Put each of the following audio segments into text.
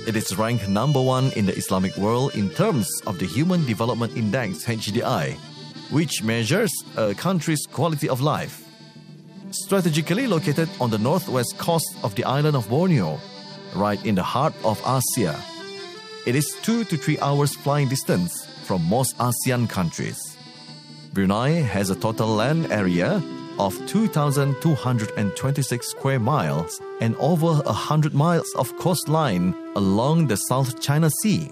It is ranked number 1 in the Islamic world in terms of the Human Development Index (HDI), which measures a country's quality of life. Strategically located on the northwest coast of the island of Borneo, right in the heart of Asia, it is 2 to 3 hours flying distance from most ASEAN countries. Brunei has a total land area of 2,226 square miles and over 100 miles of coastline along the South China Sea.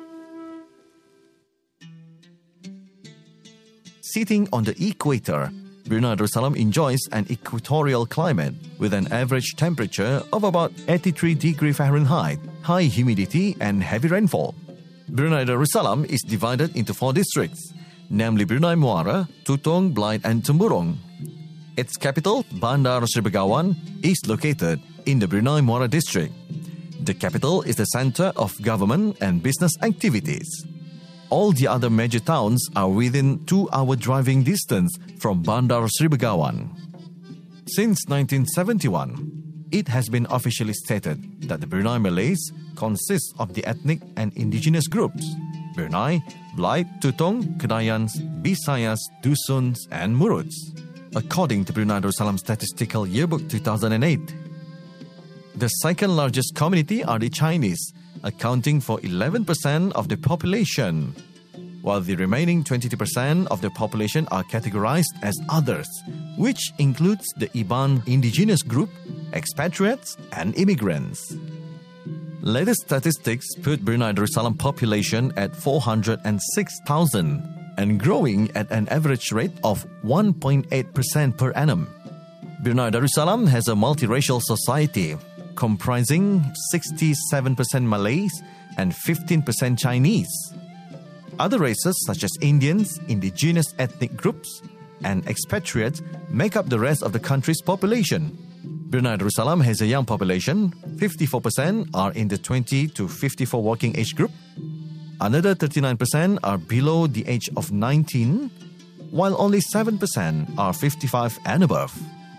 Sitting on the equator, Brunei Darussalam enjoys an equatorial climate with an average temperature of about 83 degrees Fahrenheit, high humidity and heavy rainfall. Brunei Darussalam is divided into 4 districts, namely Brunei Muara, Tutong, Blyth and Temburong. Its capital, Bandar Sri Begawan, is located in the Brunei Muara district. The capital is the center of government and business activities. All the other major towns are within 2-hour driving distance from Bandar Sri Begawan. Since 1971, it has been officially stated that the Brunei Malays consist of the ethnic and indigenous groups Brunei, Blyth, Tutong, Kedayans, Bisayas, Dusuns and Muruts, according to Brunei Darussalam Statistical Yearbook 2008. The second largest community are the Chinese, accounting for 11% of the population, while the remaining 22% of the population are categorized as others, which includes the Iban indigenous group, expatriates, and immigrants. Latest statistics put Brunei Darussalam population at 406,000 and growing at an average rate of 1.8% per annum. Brunei Darussalam has a multiracial society comprising 67% Malays and 15% Chinese. Other races such as Indians, indigenous ethnic groups, and expatriates make up the rest of the country's population. Brunei Darussalam has a young population. 54% are in the 20 to 54 working age group. Another 39% are below the age of 19, while only 7% are 55 and above.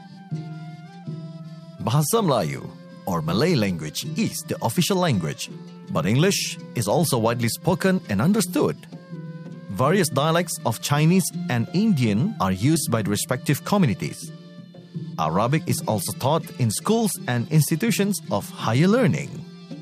Bahasa Melayu, or Malay language, is the official language, but English is also widely spoken and understood. Various dialects of Chinese and Indian are used by the respective communities. Arabic is also taught in schools and institutions of higher learning.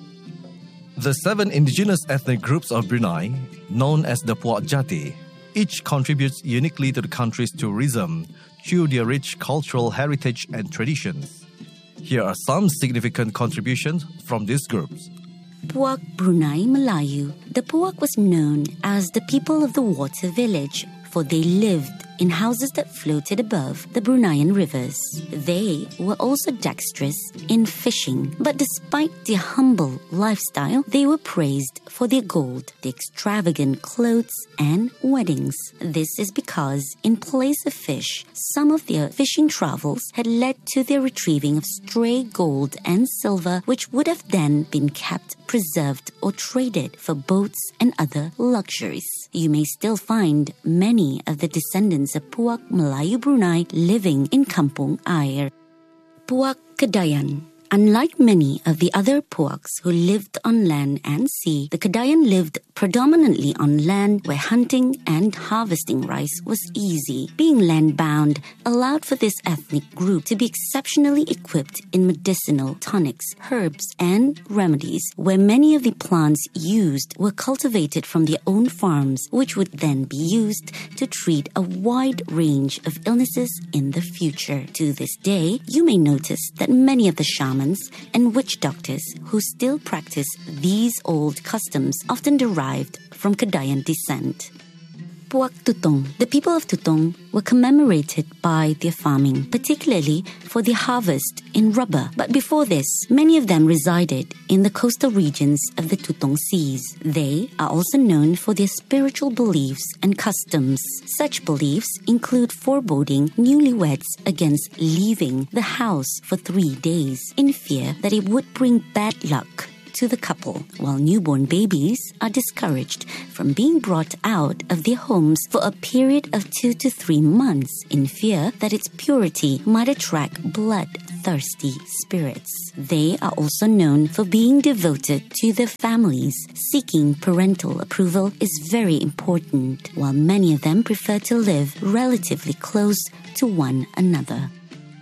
The 7 indigenous ethnic groups of Brunei, known as the Puak Jati, each contributes uniquely to the country's tourism through their rich cultural heritage and traditions. Here are some significant contributions from these groups. Puak Brunei Melayu. The Puak was known as the people of the water village, for they lived in houses that floated above the Bruneian rivers. They were also dexterous in fishing, but despite their humble lifestyle, they were praised for their gold, their extravagant clothes, and weddings. This is because, in place of fish, some of their fishing travels had led to their retrieving of stray gold and silver, which would have then been kept, preserved, or traded for boats and other luxuries. You may still find many of the descendants of Puak Melayu Brunei living in Kampung Air. Puak Kedayan. Unlike many of the other Puaks who lived on land and sea, the Kedayan lived predominantly on land where hunting and harvesting rice was easy. Being land-bound allowed for this ethnic group to be exceptionally equipped in medicinal tonics, herbs, and remedies, where many of the plants used were cultivated from their own farms, which would then be used to treat a wide range of illnesses in the future. To this day, you may notice that many of the shamans and witch doctors who still practice these old customs often derived from Kedayan descent. Puak Tutong. The people of Tutong were commemorated by their farming, particularly for their harvest in rubber. But before this, many of them resided in the coastal regions of the Tutong Seas. They are also known for their spiritual beliefs and customs. Such beliefs include foreboding newlyweds against leaving the house for 3 days in fear that it would bring bad luck to the couple, while newborn babies are discouraged from being brought out of their homes for a period of 2 to 3 months in fear that its purity might attract bloodthirsty bloodthirsty spirits. They are also known for being devoted to their families. Seeking parental approval is very important, while many of them prefer to live relatively close to one another.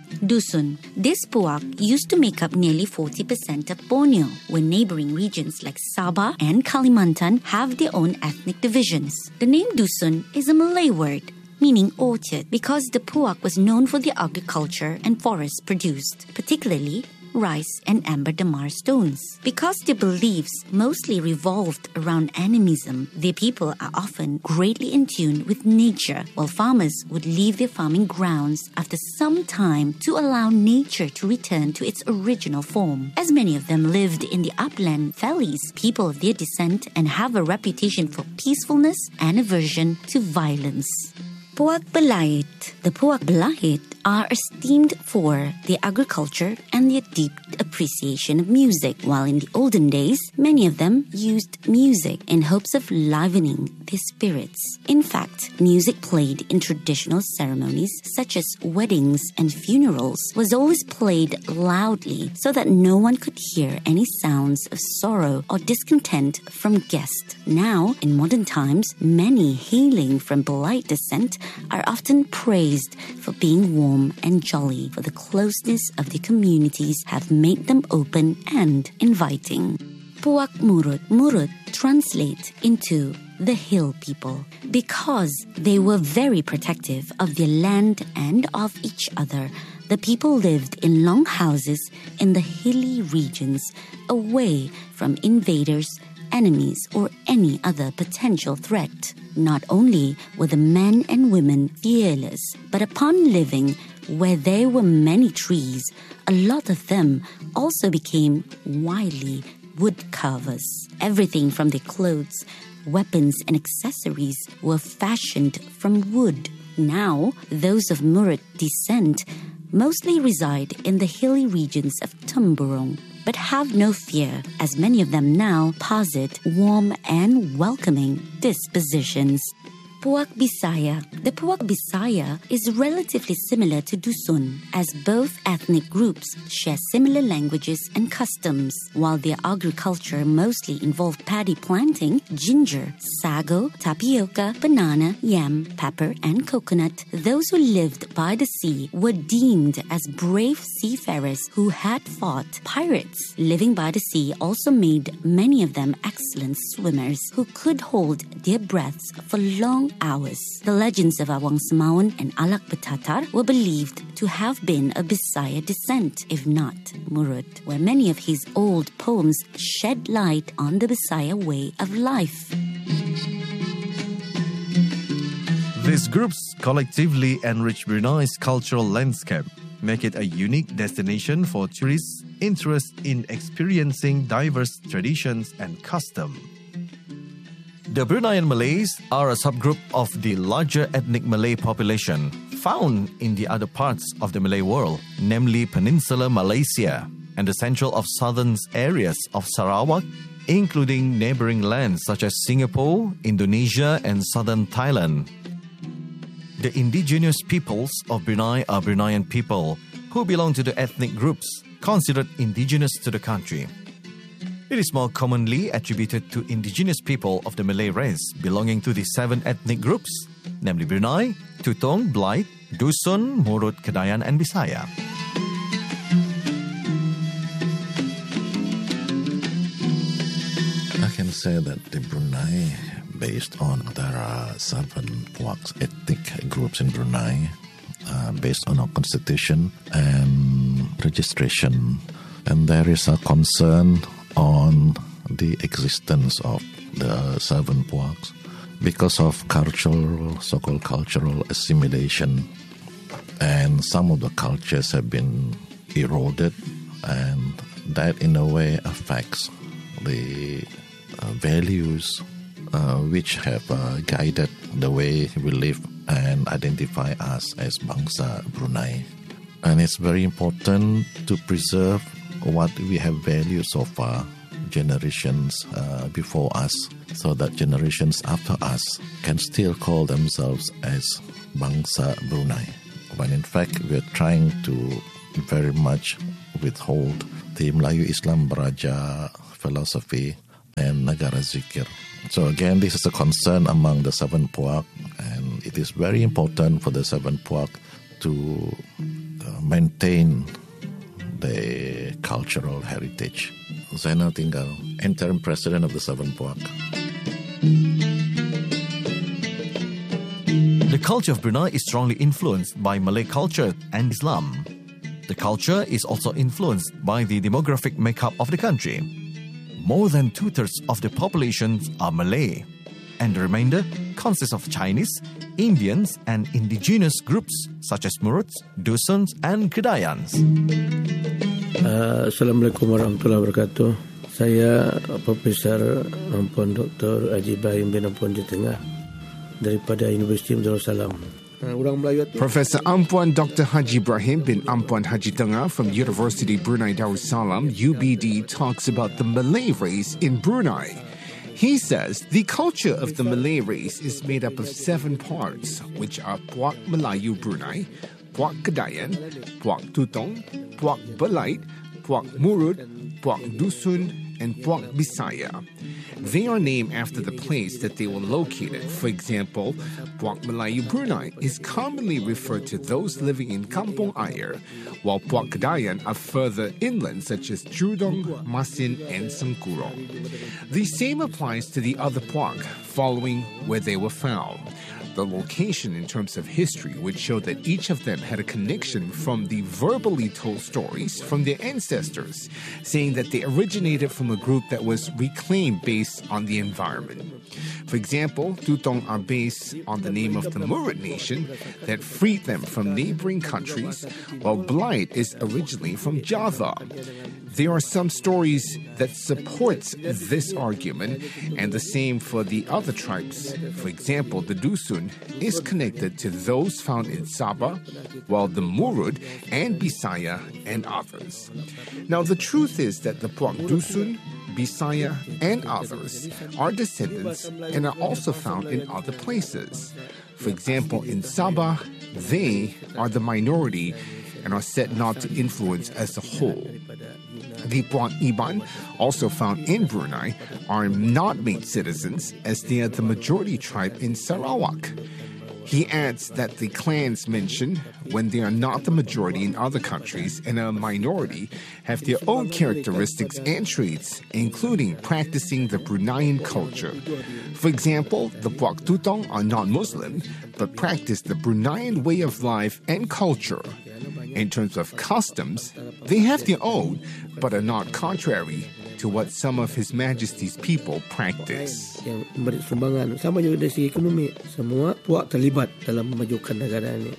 Dusun. This puak used to make up nearly 40% of Borneo, where neighboring regions like Sabah and Kalimantan have their own ethnic divisions. The name Dusun is a Malay word meaning orchard because the puak was known for the agriculture and forests produced, particularly rice and amber damar stones. Because their beliefs mostly revolved around animism, their people are often greatly in tune with nature, while farmers would leave their farming grounds after some time to allow nature to return to its original form. As many of them lived in the upland valleys, people of their descent and have a reputation for peacefulness and aversion to violence. Puak Balait. The Puak Balait are esteemed for their agriculture and their deep appreciation of music, while in the olden days, many of them used music in hopes of livening their spirits. In fact, music played in traditional ceremonies such as weddings and funerals was always played loudly so that no one could hear any sounds of sorrow or discontent from guests. Now, in modern times, many hailing from Balait descent are often praised for being warm and jolly, for the closeness of the communities have made them open and inviting. Puak Murut. Murut translates into the hill people because they were very protective of their land and of each other. The people lived in long houses in the hilly regions, away from invaders, enemies, or any other potential threat. Not only were the men and women fearless, but upon living where there were many trees, a lot of them also became wily wood carvers. Everything from their clothes, weapons, and accessories were fashioned from wood. Now, those of Murut descent mostly reside in the hilly regions of Temburong, but have no fear, as many of them now posit warm and welcoming dispositions. Puak Bisaya. The Puak Bisaya is relatively similar to Dusun, as both ethnic groups share similar languages and customs. While their agriculture mostly involved paddy planting, ginger, sago, tapioca, banana, yam, pepper, and coconut, those who lived by the sea were deemed as brave seafarers who had fought pirates. Living by the sea also made many of them excellent swimmers who could hold their breaths for long hours. The legends of Awang Semaun and Alak Betatar were believed to have been of Bisaya descent, if not Murut, where many of his old poems shed light on the Bisaya way of life. These groups collectively enrich Brunei's cultural landscape, make it a unique destination for tourists interested in experiencing diverse traditions and customs. The Bruneian Malays are a subgroup of the larger ethnic Malay population found in the other parts of the Malay world, namely Peninsular Malaysia and the central of southern areas of Sarawak, including neighboring lands such as Singapore, Indonesia, and southern Thailand. The indigenous peoples of Brunei are Bruneian people who belong to the ethnic groups considered indigenous to the country. It is more commonly attributed to indigenous people of the Malay race belonging to the 7 ethnic groups, namely Brunei, Tutong, Balait, Dusun, Murut, Kedayan, and Bisaya. I can say that the Brunei, based on there are 7 Puak ethnic groups in Brunei, based on our constitution and registration, and there is a concern on the existence of the 7 Puaks because of so-called cultural assimilation, and some of the cultures have been eroded, and that in a way affects the values which have guided the way we live and identify us as Bangsa Brunei. And it's very important to preserve what we have valued so far, generations before us, so that generations after us can still call themselves as Bangsa Brunei, when in fact we're trying to very much withhold the Melayu Islam Baraja philosophy and Negara Zikir. So again, this is a concern among the Seven Puak, and it is very important for the Seven Puak to maintain the cultural heritage. Zainal Tinggal, interim president of the Seven Puak. The culture of Brunei is strongly influenced by Malay culture and Islam. The culture is also influenced by the demographic makeup of the country. More than 2/3 of the population are Malay, and the remainder consists of Chinese, Indians, and indigenous groups such as Muruts, Dusuns, and Kedayans. Assalamualaikum warahmatullahi wabarakatuh. Saya Profesor Ampun Dr. Haji Ibrahim bin Ampun Tengah daripada Universiti Darussalam. Professor Ampuan Dr. Haji Ibrahim bin Ampuan Haji Tengah from University Brunei Darussalam, UBD, talks about the Malay race in Brunei. He says the culture of the Malay race is made up of 7 parts, which are Puak Melayu Brunei, Puak Kedayan, Puak Tutong, Puak Belait, Puak Murud, Puak Dusun, and Puak Bisaya. They are named after the place that they were located. For example, Puak Melayu Brunei is commonly referred to those living in Kampung Ayer, while Puak Kedayan are further inland, such as Judong, Masin, and Sengkurong. The same applies to the other Puak, following where they were found. The location in terms of history would show that each of them had a connection from the verbally told stories from their ancestors, saying that they originated from a group that was reclaimed based on the environment. For example, Tutong are based on the name of the Murut nation that freed them from neighboring countries, while Belait is originally from Java. There are some stories that support this argument, and the same for the other tribes. For example, the Dusun is connected to those found in Sabah, while the Murud and Bisaya and others. Now, the truth is that the Puak Dusun, Bisaya, and others are descendants and are also found in other places. For example, in Sabah, they are the minority and are said not to influence as a whole. The Puak Iban, also found in Brunei, are not made citizens as they are the majority tribe in Sarawak. He adds that the clans mentioned, when they are not the majority in other countries and are a minority, have their own characteristics and traits, including practicing the Bruneian culture. For example, the Puak Tutong are non-Muslim, but practice the Bruneian way of life and culture. In terms of customs, they have their own, but are not contrary to what some of His Majesty's people practice. Yang memberi sumbangan sama juga dari segi ekonomi, semua puak terlibat dalam memajukan negara ini.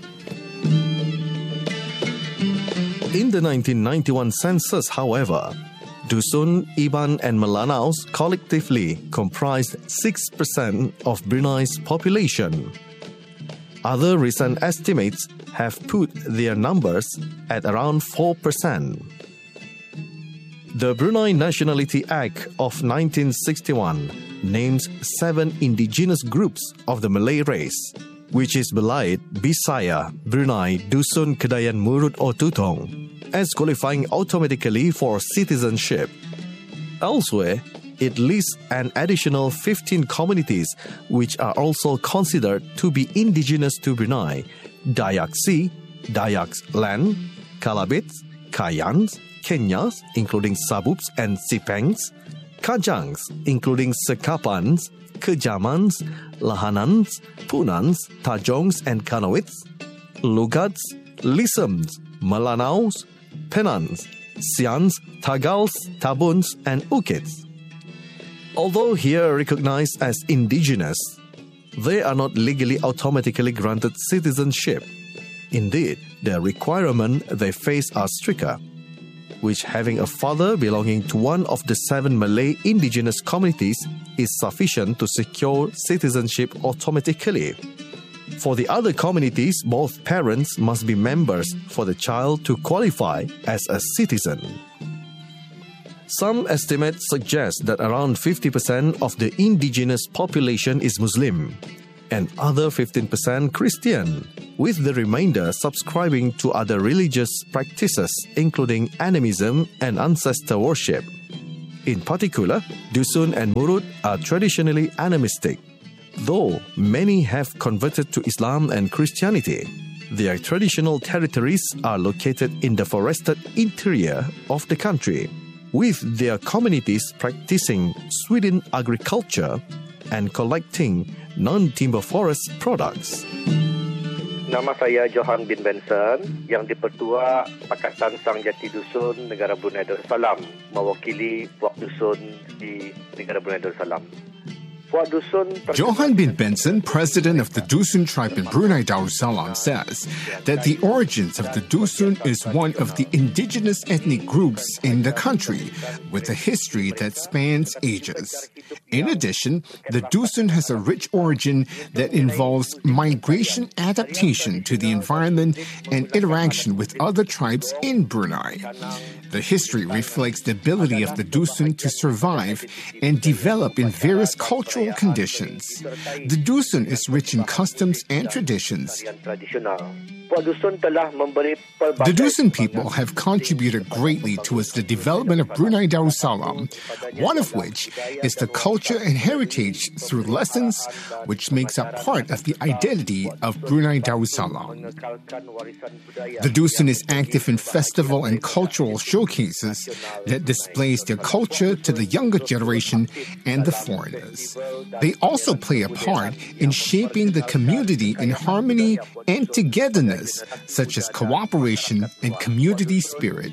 In the 1991 census, however, Dusun, Iban, and Melanaus collectively comprised 6% of Brunei's population. Other recent estimates have put their numbers at around 4%. The Brunei Nationality Act of 1961 names 7 indigenous groups of the Malay race, which is Belait, Bisaya, Brunei, Dusun, Kedayan, Murut, or Tutong, as qualifying automatically for citizenship. Elsewhere, it lists an additional 15 communities which are also considered to be indigenous to Brunei: Dayak Sea, Dayak Land, Kalabits, Kayans, Kenyas, including Sabups and Sipengs, Kajangs, including Sekapans, Kejamans, Lahanans, Punans, Tajongs, and Kanowits, Lugats, Lisams, Melanaus, Penans, Sians, Tagals, Tabuns, and Ukits. Although here recognized as indigenous, they are not legally automatically granted citizenship. Indeed, the requirements they face are stricter, which having a father belonging to one of the 7 Malay indigenous communities is sufficient to secure citizenship automatically. For the other communities, both parents must be members for the child to qualify as a citizen. Some estimates suggest that around 50% of the indigenous population is Muslim and other 15% Christian. with the remainder subscribing to other religious practices, including animism and ancestor worship. In particular, Dusun and Murut are traditionally animistic. Though many have converted to Islam and Christianity, their traditional territories are located in the forested interior of the country, with their communities practicing swidden agriculture and collecting non-timber forest products. Nama saya Johan bin Benson, yang dipertua Pakatan Sang Jati Dusun, Negara Brunei Darussalam, mewakili Puak Dusun di Negara Brunei Darussalam. Johan bin Benson, president of the Dusun tribe in Brunei Darussalam, says that the origins of the Dusun is one of the indigenous ethnic groups in the country, with a history that spans ages. In addition, the Dusun has a rich origin that involves migration adaptation to the environment and interaction with other tribes in Brunei. The history reflects the ability of the Dusun to survive and develop in various cultural conditions. The Dusun is rich in customs and traditions. The Dusun people have contributed greatly towards the development of Brunei Darussalam, one of which is the culture and heritage through lessons, which makes up part of the identity of Brunei Darussalam. The Dusun is active in festival and cultural showcases that displays their culture to the younger generation and the foreigners. They also play a part in shaping the community in harmony and togetherness, such as cooperation and community spirit.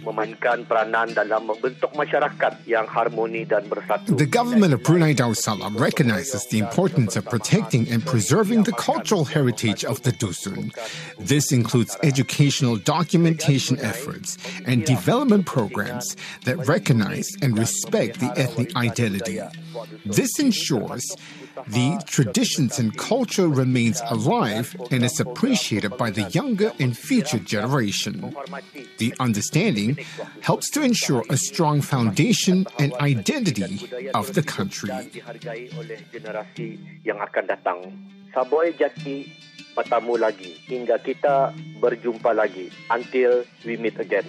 The government of Brunei Darussalam recognizes the importance of protecting and preserving the cultural heritage of the Dusun. This includes educational documentation efforts and development programs that recognize and respect the ethnic identity. This ensures the traditions and culture remains alive and is appreciated by the younger and future generation. The understanding helps to ensure a strong foundation and identity of the country. Saboy Jati, bertemu lagi hingga kita berjumpa lagi. Until we meet again.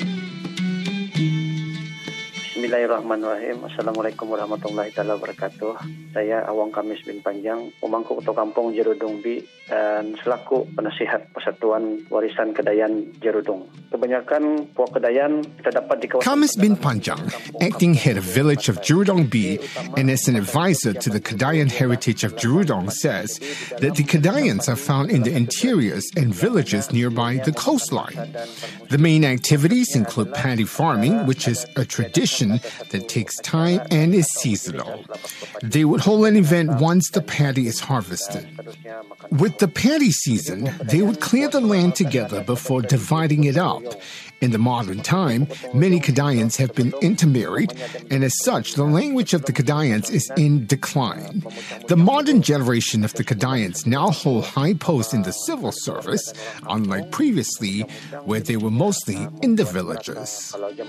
Bismillahirrahmanirrahim. Assalamualaikum warahmatullahi taala wabarakatuh. Saya Awang Kamis bin Panjang, pemangku Ketua Kampung Jerudong B dan selaku penasihat Persatuan Warisan Kedayan Jerudong. Kebanyakan Puak Kedayan terdapat di kawasan Kamis bin Panjang, acting head of village of Jerudong B and as an advisor to the Kedayan heritage of Jerudong, says that the Kedayans are found in the interiors and villages nearby the coastline. The main activities include paddy farming, which is a tradition that takes time and is seasonal. They would hold an event once the paddy is harvested. With the paddy season, they would clear the land together before dividing it up. In the modern time, many Kedayans have been intermarried, and as such, the language of the Kedayans is in decline. The modern generation of the Kedayans now hold high posts in the civil service, unlike previously, where they were mostly in the villages.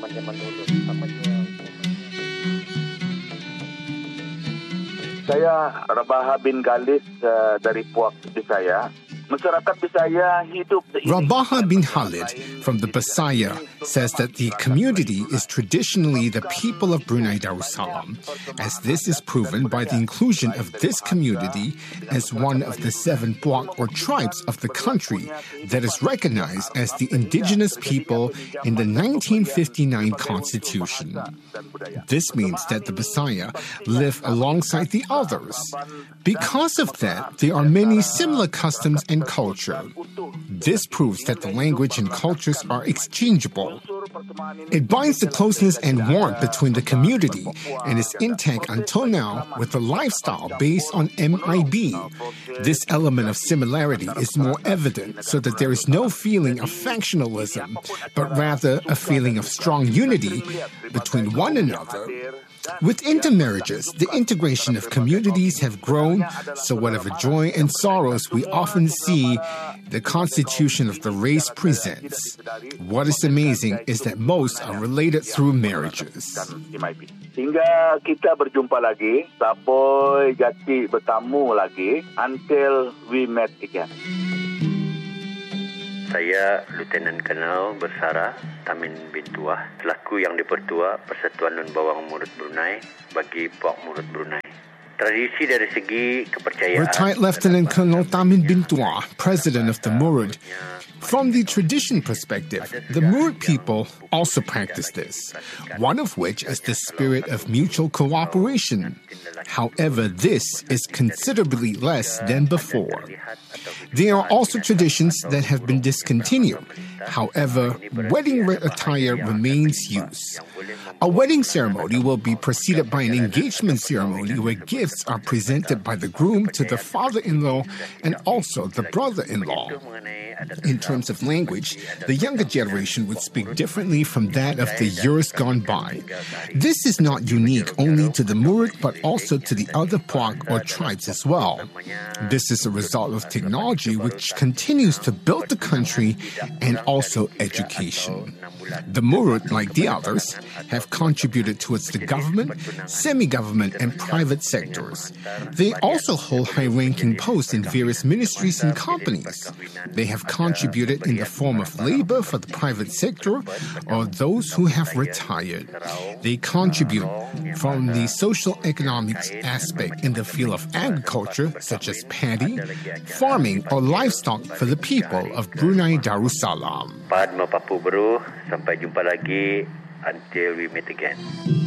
Saya Rabaha bin Galis dari Puak Bisaya. Masyarakat Bisaya hidup Rabaha bin Khalid from the Bisaya says that the community is traditionally the people of Brunei Darussalam, as this is proven by the inclusion of this community as one of the 7 Puak or tribes of the country that is recognized as the indigenous people in the 1959 Constitution. This means that the Bisaya live alongside the others. Because of that, there are many similar customs and culture. This proves that the language and cultures are exchangeable. It binds the closeness and warmth between the community and is intact until now with a lifestyle based on MIB. This element of similarity is more evident so that there is no feeling of factionalism, but rather a feeling of strong unity between one another. With intermarriages, the integration of communities have grown, so whatever joy and sorrows we often see, the constitution of the race presents. What is amazing is that most are related through marriages. Hingga kita berjumpa lagi, Saboy Jati bertemu lagi, until we met again. Saya Lieutenant Colonel Bersara Tamin bin Tuah, selaku Yang di-Pertua Persatuan Lun Bawang Murut Brunei bagi Puak Murut Brunei. Tradisi dari segi kepercayaan. Retired Lieutenant Colonel Tamin bin Tuah, President of the Murut. From the tradition perspective, the Murut people also practice this, one of which is the spirit of mutual cooperation. However, this is considerably less than before. There are also traditions that have been discontinued. However, wedding attire remains used. A wedding ceremony will be preceded by an engagement ceremony where gifts are presented by the groom to the father-in-law and also the brother-in-law. In terms of language, the younger generation would speak differently from that of the years gone by. This is not unique only to the Murut but also to the other Puak or tribes as well. This is a result of technology which continues to build the country and also education. The Murut, like the others, have contributed towards the government, semi-government and private sectors. They also hold high-ranking posts in various ministries and companies. They have contributed in the form of labor for the private sector or those who have retired. They contribute from the social economics aspect in the field of agriculture, such as paddy, farming or livestock for the people of Brunei Darussalam. Padma Papu Bro, sampai jumpa lagi until we meet again.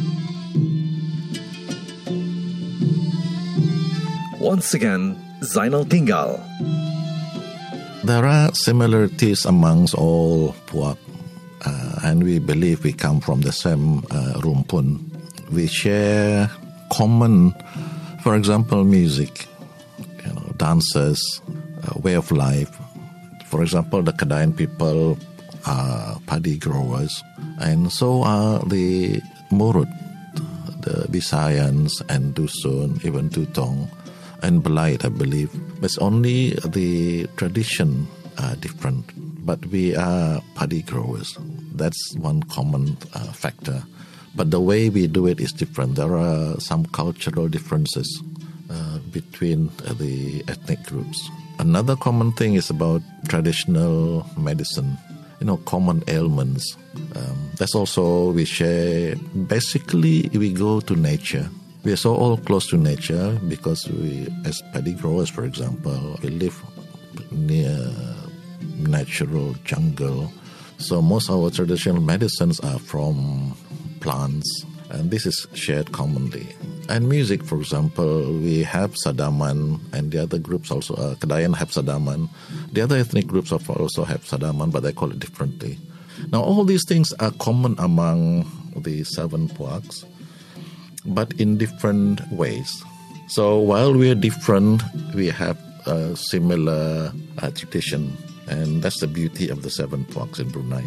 Once again, Zainal Tinggal. There are similarities amongst all Puak, and we believe we come from the same rumpun. We share common, for example, music, dances, way of life. For example, the Kedayan people are paddy growers, and so are the Murut, the Visayans and Dusun, even Tutong and Belait, I believe. But only the tradition are different, but we are paddy growers. That's one common factor. But the way we do it is different. There are some cultural differences between the ethnic groups. Another common thing is about traditional medicine, common ailments. That's also we share. Basically, we go to nature. We are so all close to nature because we, as paddy growers, for example, we live near natural jungle. So most of our traditional medicines are from plants, and this is shared commonly. And music, for example, we have Sadaman, and the other groups also, Kedayan have Sadaman. The other ethnic groups also have Sadaman, but they call it differently. Now, all these things are common among the 7 Puaks, but in different ways. So while we are different, we have a similar tradition, and that's the beauty of the 7 Puaks in Brunei.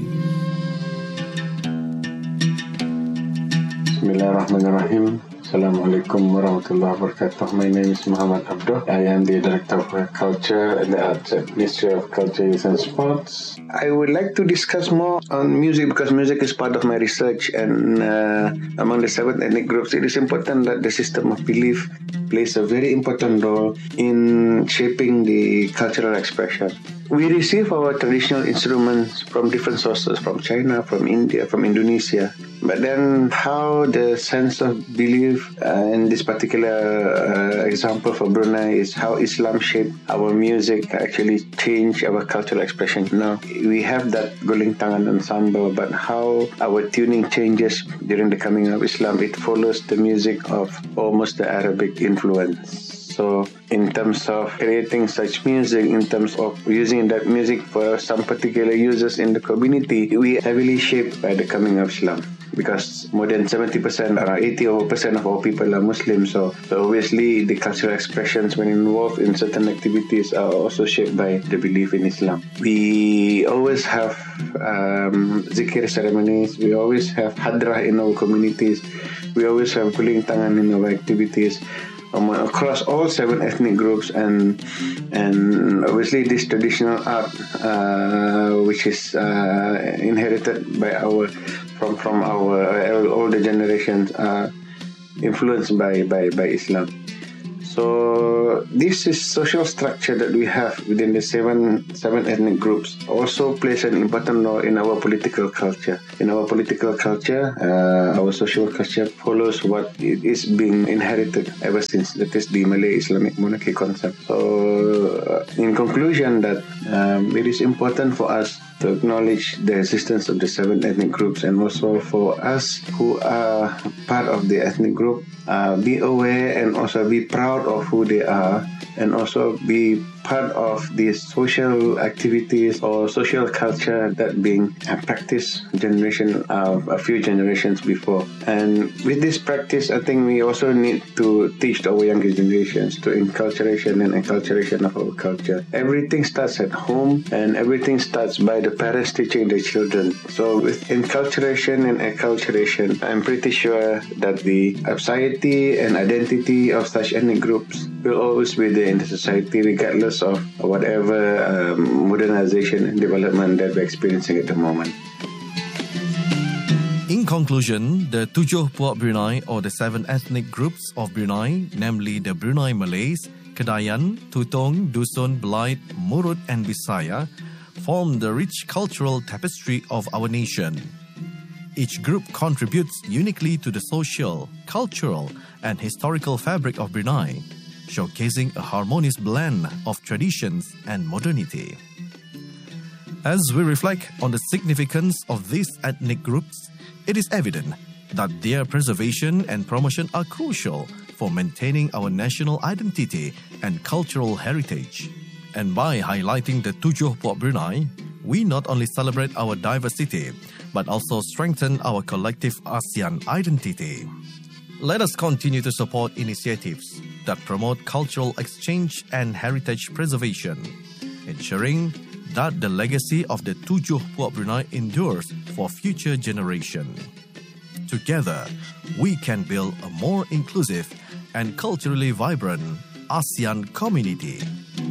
Bismillahirrahmanirrahim. Assalamualaikum warahmatullahi wabarakatuh. My name is Muhammad Abdul. I am the Director of Culture and the Arts at Ministry of Culture, Youth and Sports. I would like to discuss more on music because music is part of my research, and among the 7 ethnic groups, it is important that the system of belief plays a very important role in shaping the cultural expression. We receive our traditional instruments from different sources, from China, from India, from Indonesia. But then how the sense of belief in this particular example for Brunei is how Islam shaped our music, actually changed our cultural expression. Now, we have that Guling Tangan ensemble, but how our tuning changes during the coming of Islam, it follows the music of almost the Arabic influence. So in terms of creating such music, in terms of using that music for some particular users in the community, we are heavily shaped by the coming of Islam. Because more than 70%, around 80% of our people are Muslims. So obviously the cultural expressions when involved in certain activities are also shaped by the belief in Islam. We always have zikir ceremonies. We always have hadrah in our communities. We always have Guling Tangan in our activities. Across all 7 ethnic groups, and obviously this traditional art, which is inherited by from our older generations, influenced by Islam. So this is social structure that we have within the seven ethnic groups also plays an important role in our political culture. In our political culture, our social culture follows what is being inherited ever since, that is the Malay Islamic monarchy concept. So in conclusion, that it is important for us to acknowledge the existence of the 7 ethnic groups, and also for us who are part of the ethnic group, be aware and also be proud of who they are, and also be part of the social activities or social culture that being practiced a few generations before. And with this practice, I think we also need to teach our younger generations to enculturation of our culture. Everything starts at home, and everything starts by the parents teaching their children. So with enculturation and acculturation, I'm pretty sure that the society and identity of such ethnic groups will always be there in the society, regardless of whatever modernization and development that we're experiencing at the moment. In conclusion, the Tujuh Puak Brunei, or the 7 ethnic groups of Brunei, namely the Brunei Malays, Kedayan, Tutong, Dusun, Belait, Murut and Bisaya, form the rich cultural tapestry of our nation. Each group contributes uniquely to the social, cultural and historical fabric of Brunei, showcasing a harmonious blend of traditions and modernity. As we reflect on the significance of these ethnic groups, it is evident that their preservation and promotion are crucial for maintaining our national identity and cultural heritage. And by highlighting the Tujuh Puak Brunei, we not only celebrate our diversity, but also strengthen our collective ASEAN identity. Let us continue to support initiatives that promote cultural exchange and heritage preservation, ensuring that the legacy of the Tujuh Puak Brunei endures for future generations. Together, we can build a more inclusive and culturally vibrant ASEAN community.